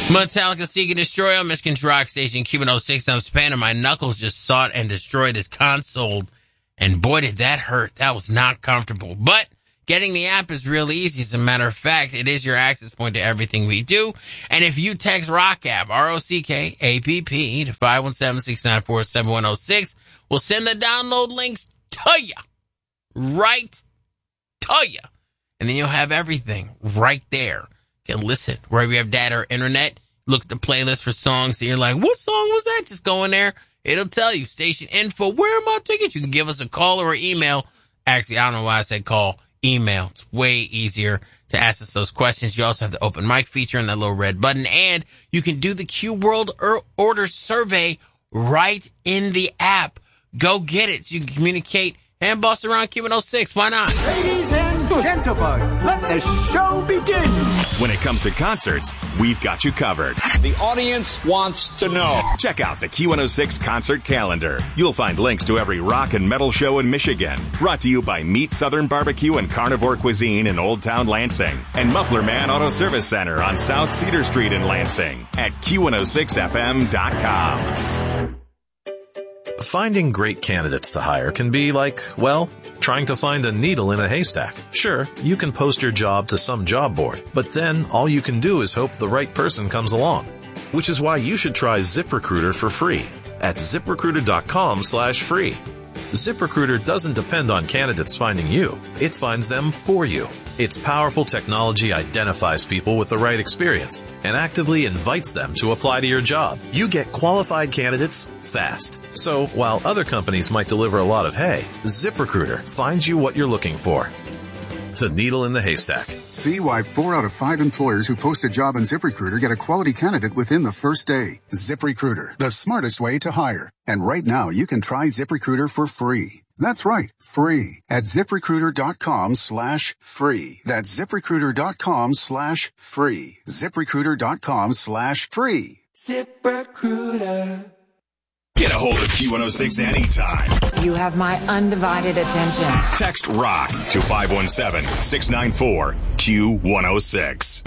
Metallica Seek and Destroy on Michigan's Rock Station, Q106. I'm Spanner. My knuckles just sought and destroyed his console. And boy, did that hurt. That was not comfortable. But getting the app is real easy. As a matter of fact, it is your access point to everything we do. And if you text Rock App, ROCKAPP, to 517-694-7106, we'll send the download links to you. Right to you. And then you'll have everything right there. You can listen wherever you have data or internet. Look at the playlist for songs that you're like, what song was that? Just go in there. It'll tell you. Station info. Where are my tickets? You can give us a call or email. Actually, I don't know why I said call. Email. It's way easier to ask us those questions. You also have the open mic feature and that little red button. And you can do the Q World Order survey right in the app. Go get it. So you can communicate and boss around Q106. Why not? Ladies and gentlemen, let the show begin. When it comes to concerts, we've got you covered. The audience wants to know. Check out the Q106 concert calendar. You'll find links to every rock and metal show in Michigan. Brought to you by Meat Southern Barbecue and Carnivore Cuisine in Old Town Lansing. And Muffler Man Auto Service Center on South Cedar Street in Lansing. At Q106FM.com. Finding great candidates to hire can be like, well, trying to find a needle in a haystack. Sure, you can post your job to some job board, but then all you can do is hope the right person comes along. Which is why you should try ZipRecruiter for free at ZipRecruiter.com/free. ZipRecruiter doesn't depend on candidates finding you. It finds them for you. Its powerful technology identifies people with the right experience and actively invites them to apply to your job. You get qualified candidates fast. So while other companies might deliver a lot of hay, ZipRecruiter finds you what you're looking for. The needle in the haystack. See why 4 out of 5 employers who post a job on ZipRecruiter get a quality candidate within the first day. ZipRecruiter, the smartest way to hire. And right now, you can try ZipRecruiter for free. That's right, free at ZipRecruiter.com/free. That's ZipRecruiter.com/free. ZipRecruiter.com/free. ZipRecruiter. Get a hold of Q106 anytime. You have my undivided attention. Text ROCK to 517-694-Q106.